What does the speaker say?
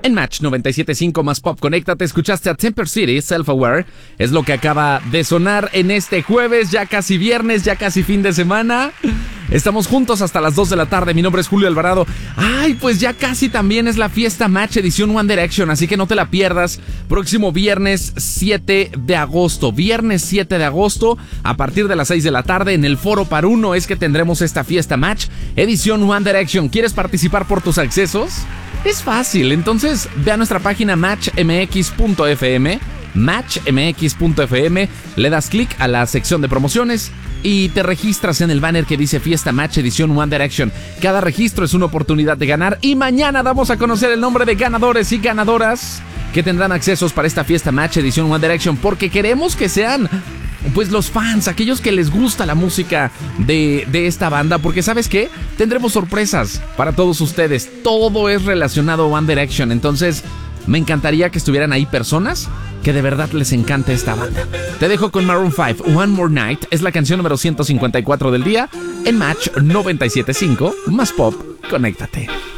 En Match 97.5 más Pop, conéctate, escuchaste a Temper City, Self-Aware. Es lo que acaba de sonar en este jueves, ya casi viernes, ya casi fin de semana. Estamos juntos hasta las 2 de la tarde. Mi nombre es Julio Alvarado. Ay, pues ya casi también es la fiesta Match edición One Direction, así que no te la pierdas. Próximo viernes 7 de agosto. Viernes 7 de agosto, a partir de las 6 de la tarde, en el Foro Par Uno es que tendremos esta fiesta Match edición One Direction. ¿Quieres participar por tus accesos? Es fácil, entonces ve a nuestra página matchmx.fm, matchmx.fm, le das clic a la sección de promociones y te registras en el banner que dice Fiesta Match Edición One Direction. Cada registro es una oportunidad de ganar y mañana damos a conocer el nombre de ganadores y ganadoras que tendrán accesos para esta Fiesta Match Edición One Direction, porque queremos que sean pues los fans, aquellos que les gusta la música de esta banda, porque ¿sabes qué? Tendremos sorpresas para todos ustedes. Todo es relacionado a One Direction, entonces me encantaría que estuvieran ahí personas que de verdad les encante esta banda. Te dejo con Maroon 5, One More Night, es la canción número 154 del día en Match 97.5 más Pop, conéctate.